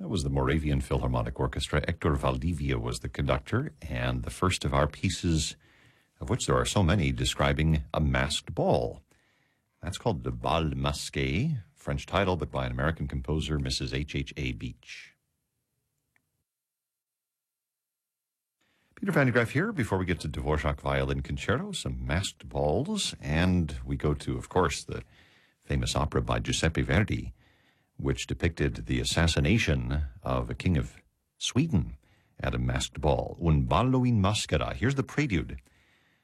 That was the Moravian Philharmonic Orchestra. Hector Valdivia was the conductor, and the first of our pieces, of which there are so many, describing a masked ball. That's called Le Bal Masqué, French title, but by an American composer, Mrs. H.H.A. Beach. Peter Van de Graaff here. Before we get to Dvorak Violin Concerto, some masked balls, and we go to, of course, the famous opera by Giuseppe Verdi, which depicted the assassination of a king of Sweden at a masked ball. Un ballo in maschera. Here's the prelude